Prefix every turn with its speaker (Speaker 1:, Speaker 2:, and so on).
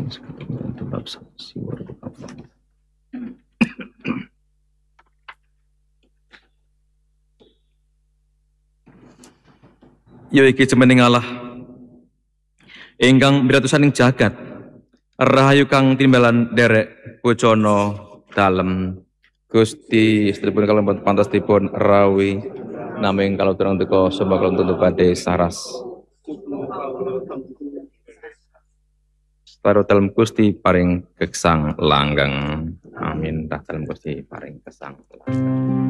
Speaker 1: Ya iki jemening Allah ingkang miratusaning jagat, rahayu kang timbalan derek pucana dalem Gusti istripun kalembet pantosipun rawi naming kalau terang teka sembah kalau tutup badhe saras Taruh dalam Gusti paring keksang langgeng. Amin. Dah dalam Gusti paring keksang langgeng.